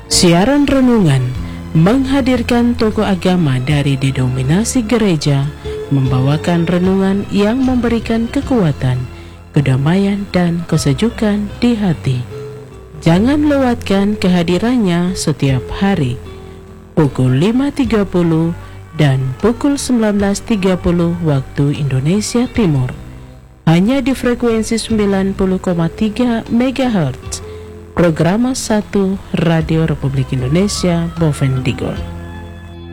Siaran renungan menghadirkan tokoh agama dari denominasi gereja, membawakan renungan yang memberikan kekuatan, kedamaian, dan kesejukan di hati. Jangan lewatkan kehadirannya setiap hari, pukul 5.30 dan pukul 19.30 waktu Indonesia Timur. Hanya di frekuensi 90,3 MHz. Programa 1 Radio Republik Indonesia Bovendigul.